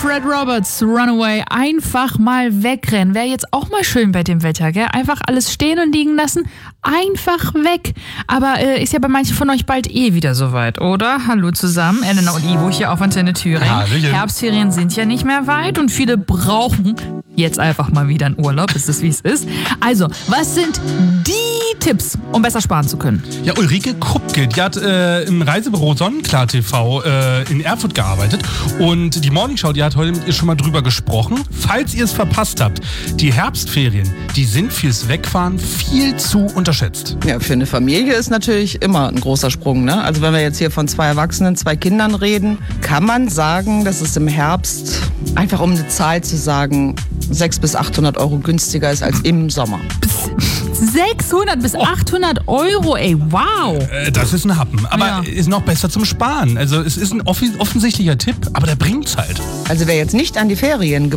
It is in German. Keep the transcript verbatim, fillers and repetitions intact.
Fred Roberts, Runaway, einfach mal wegrennen. Wäre jetzt auch mal schön bei dem Wetter, gell? Einfach alles stehen und liegen lassen, einfach weg. Aber äh, ist ja bei manchen von euch bald eh wieder soweit, oder? Hallo zusammen, Elena und Ivo hier auf Antenne Thüringen. Hallöchen. Herbstferien sind ja nicht mehr weit und viele brauchen jetzt einfach mal wieder einen Urlaub. Ist es, wie es ist. Also, was sind die Tipps, um besser sparen zu können? Ja, Ulrike Krupke, die hat äh, im Reisebüro Sonnenklar T V äh, in Erfurt gearbeitet und die Morningshow, die hat heute mit ihr schon mal drüber gesprochen. Falls ihr es verpasst habt, die Herbstferien, die sind fürs Wegfahren viel zu unterschätzt. Ja, für eine Familie ist natürlich immer ein großer Sprung, ne? Also wenn wir jetzt hier von zwei Erwachsenen, zwei Kindern reden, kann man sagen, dass es im Herbst, einfach um eine Zahl zu sagen, sechshundert bis achthundert Euro günstiger ist als im Sommer. sechshundert bis achthundert Euro, ey, wow. Äh, das ist ein Happen, aber Ja. ist noch besser zum Sparen. Also es ist ein offi- offensichtlicher Tipp, aber der bringt's halt. Also wer jetzt nicht an die Ferien